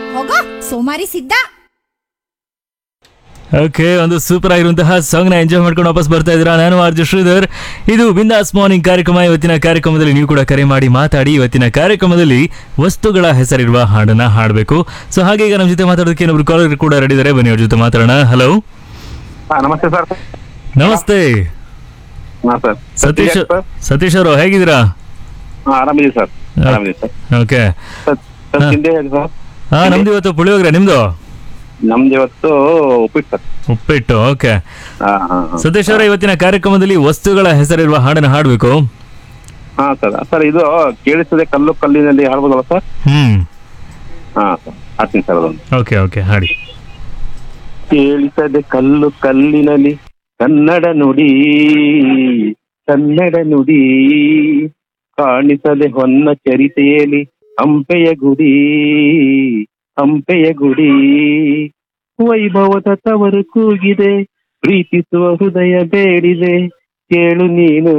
ಹೋಗೋ ಸೋಮಾರಿ ಸಿದ್ಧ. ಓಕೆ, ಒಂದು ಸೂಪರ್ ಆಗಿರುವಂತಹ ಸಾಂಗ್ ನ ಎಂಜಾಯ್ ಮಾಡ್ಕೊಂಡು ವಾಪಸ್ ಬರ್ತಾ ಇದ್ದೀರಾ. ನಾನು ಆರ್ಜು ಶ್ರೀಧರ್. ಇದು ಬಿಂದಾಸ್ ಮಾರ್ನಿಂಗ್ ಕಾರ್ಯಕ್ರಮ. ಇವತ್ತಿನ ಕಾರ್ಯಕ್ರಮದಲ್ಲಿ ನೀವು ಕೂಡ ಕರೆ ಮಾಡಿ ಮಾತಾಡಿ. ಇವತ್ತಿನ ಕಾರ್ಯಕ್ರಮದಲ್ಲಿ ವಸ್ತುಗಳ ಹೆಸರಿರುವ ಹಾಡನ್ನ ಹಾಡಬೇಕು. ಸೊ ಹಾಗೆ ಈಗ ನಮ್ಮ ಜೊತೆ ಮಾತಾಡೋದಕ್ಕೆ ಇನ್ನೊಬ್ರು ಕಾಲರ್ ಕೂಡ ರೆಡಿ ಇದ್ದಾರೆ. ಬನ್ನಿ ಅವ್ರ ಜೊತೆ ಮಾತಾಡೋಣ. ಹಲೋ, ನಮಸ್ತೆ ಸರ್. ನಮಸ್ತೆ. ಸರ್ ಸತೀಶ್ ಅವರು ಹೇಗಿದ್ದೀರಾ? ಆರಾಮಿದ್ದೀವಿ ಸರ್. ಆರಾಮಿದ್ದೀವಿ ಸರ್. ಓಕೆ. ಸರ್ ತಿಂಡಿ ಹೇಳಿ ಸರ್. ಹಾ, ನಮ್ದು ಇವತ್ತು ಪುಳಿಯೋಗರೆ. ನಿಮ್ದು? ನಮ್ದು ಇವತ್ತು ಉಪ್ಪಿಟ್ಟು ಸರ್. ಉಪ್ಪಿಟ್ಟು. ಓಕೆ. ಹಾ ಹಾ ಸತೀಶ್ ಅವರ ಇವತ್ತಿನ ಕಾರ್ಯಕ್ರಮದಲ್ಲಿ ವಸ್ತುಗಳ ಹೆಸರಿರುವ ಹಾಡನ್ನು ಹಾಡಬೇಕು. ಹಾ ಸರ್. ಸರ್ ಇದು ಕೇಳಿಸದೆ ಕಲ್ಲು ಕಲ್ಲಿನಲ್ಲಿ ಹಾಡ್ಬೋದಲ್ಲ ಸರ್? ಹಾ ಸರ್, ಹಾಡ್ತೀನಿ ಸರ್ ಅದೊಂದು. ಓಕೆ ಓಕೆ, ಹಾಡಿ. ಕೇಳಿಸದೆ ಕಲ್ಲು ಕಲ್ಲಿನಲ್ಲಿ ಕನ್ನಡ ನುಡಿ, ಕನ್ನಡ ನುಡಿ. ಕಾಣಿಸದೆ ಹೊನ್ನ ಚರಿತೆಯಲ್ಲಿ ಹಂಪೆಯ ಗುಡಿ, ಹಂಪೆಯ ಗುಡಿ. ವೈಭವದ ತವರು ಕೂಗಿದೆ, ಪ್ರೀತಿಸುವ ಹೃದಯ ಬೇಡಿದೆ, ಕೇಳು ನೀನು.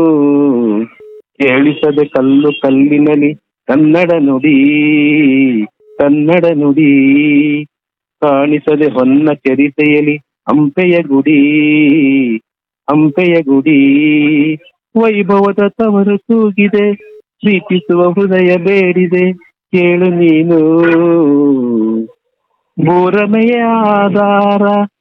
ಕೇಳಿಸದೆ ಕಲ್ಲು ಕಲ್ಲಿನಲ್ಲಿ ಕನ್ನಡ ನುಡಿ, ಕನ್ನಡ ನುಡಿ. ಕಾಣಿಸದೆ ಹೊನ್ನ ಚರಿತೆಯಲ್ಲಿ ಹಂಪೆಯ ಗುಡಿ, ಹಂಪೆಯ ಗುಡಿ. ವೈಭವದ ತವರು ಕೂಗಿದೆ, ಪ್ರೀತಿಸುವ ಹೃದಯ ಬೇಡಿದೆ, ಕೇಳು ನೀನು. ಭೂರಮೆಯ ಆಧಾರ